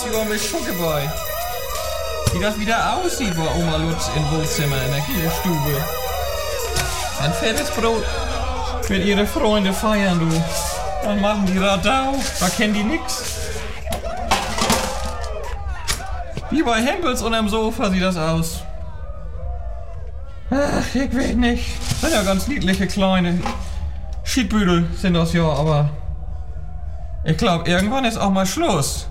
Jahr mit Schuckebei. Wie das wieder aussieht bei Oma Lutz im Wohnzimmer in der Kühlstube. Ein fettes Brot mit ihre Freunde feiern, du. Dann machen die Radau, da kennen die nix. Wie bei Hempels unterm Sofa sieht das aus. Ach, ich weiß nicht. Sind ja ganz niedliche kleine Schiedbüdel sind das ja, aber ich glaube, irgendwann ist auch mal Schluss.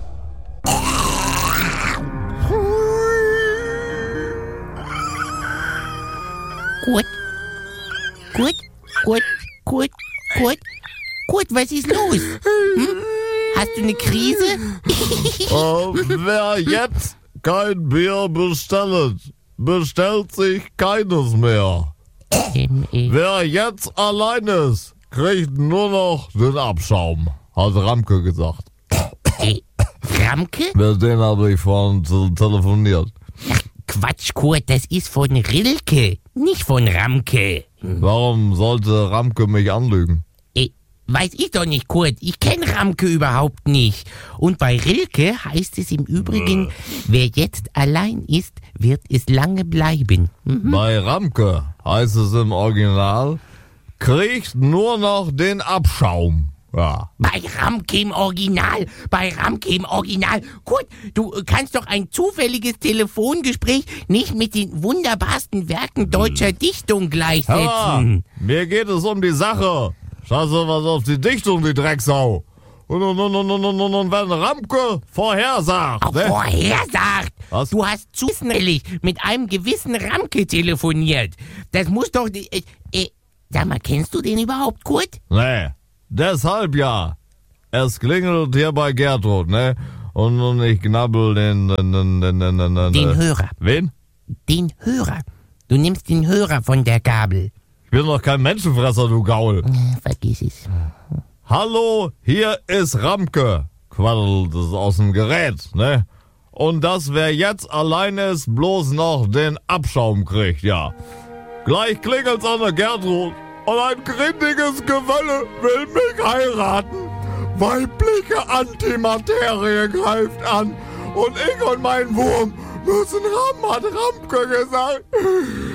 Gut, was ist los? Hast du eine Krise? Wer jetzt kein Bier bestellt sich keines mehr. Wer jetzt allein ist, kriegt nur noch den Abschaum, hat Ramke gesagt. Ramke? Mit denen habe ich vorhin telefoniert. Quatsch, Kurt, das ist von Rilke, nicht von Ramke. Warum sollte Ramke mich anlügen? Weiß ich doch nicht, Kurt. Ich kenne Ramke überhaupt nicht. Und bei Rilke heißt es im Übrigen, wer jetzt allein ist, wird es lange bleiben. Bei Ramke heißt es im Original, kriegt nur noch den Abschaum. Ja. Bei Ramke im Original. Gut, du kannst doch ein zufälliges Telefongespräch nicht mit den wunderbarsten Werken deutscher Dichtung gleichsetzen. Ja, mir geht es um die Sache. Scheiße, was auf die Dichtung, die Drecksau. Und wenn Ramke vorhersagt. Auch vorhersagt. Was? Du hast zufällig mit einem gewissen Ramke telefoniert. Das muss doch... sag mal, kennst du den überhaupt, Kurt? Nee, deshalb ja. Es klingelt hier bei Gertrud, ne? Und ich knabbel den Hörer. Wen? Den Hörer. Du nimmst den Hörer von der Gabel. Ich bin doch kein Menschenfresser, du Gaul. Vergiss es. Hallo, hier ist Ramke. Quaddelt es aus dem Gerät, ne? Und dass wer jetzt allein ist, bloß noch den Abschaum kriegt, ja. Gleich klingelt's an der Gertrud und ein grindiges Gewölle will mich heiraten. Weibliche Antimaterie greift an und ich und mein Wurm müssen ran, hat Ramke gesagt.